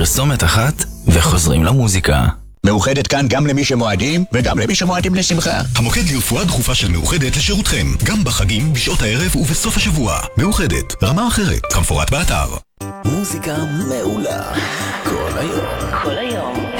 פרסומת אחת וחוזרים למוזיקה. מאוחדת כאן גם למי שמועדים וגם למי שמועדים לשמחה. המוקד לרפואה דחופה של מאוחדת לשירותכם, גם בחגים, בשעות הערב ובסוף השבוע. מאוחדת, רמה אחרת, כמפורט באתר. מוזיקה מעולה כל היום.